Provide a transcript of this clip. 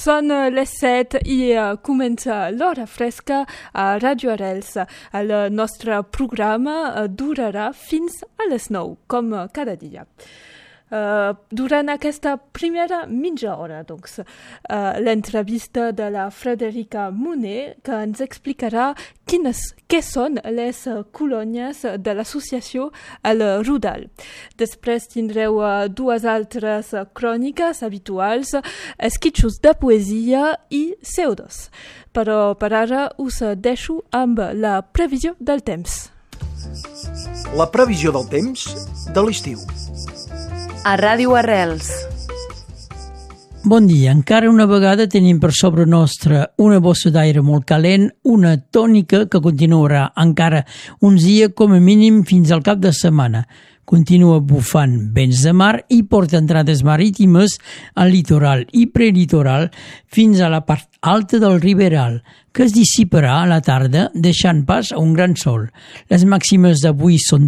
Són les 7 i comença l'hora fresca a Radio Arrels. El nostre programa durarà fins a les 9, com cada dia. Durant aquesta primera mitja hora, doncs, l'entrevista de la Frederica Monet, que ens explicarà què són les colònies de l'associació El Rudal. Després tindreu dues altres cròniques habituals, esquitxos de poesia i CO2. Però per ara us deixo amb la previsió del temps. La previsió del temps de l'estiu. A Ràdio Arrels. Bon dia. Encara una vegada tenim per sobre nostre una bossa d'aire molt calent, una tònica que continuarà encara uns dies com a mínim fins al cap de setmana. Continua bufant vents de mar i porta entrades marítimes al litoral i prelitoral fins a la part alta del Riberal, que es dissiparà a la tarda deixant pas a un gran sol. Les màximes d'avui són